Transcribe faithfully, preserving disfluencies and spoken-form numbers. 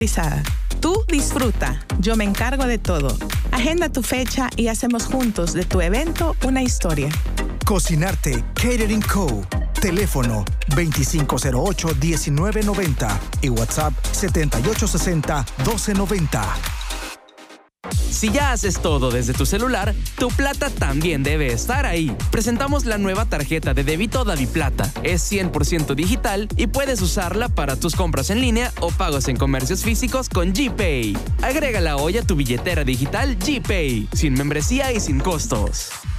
Tú disfruta, yo me encargo de todo. Agenda tu fecha y hacemos juntos de tu evento una historia. Cocinarte Catering Co. Teléfono veinticinco cero ocho, diecinueve noventa y WhatsApp setenta y ocho sesenta, doce noventa. Si ya haces todo desde tu celular, tu plata también debe estar ahí. Presentamos la nueva tarjeta de débito DaviPlata. Es cien por ciento digital y puedes usarla para tus compras en línea o pagos en comercios físicos con GPay. Agrégala hoy a tu billetera digital GPay, sin membresía y sin costos.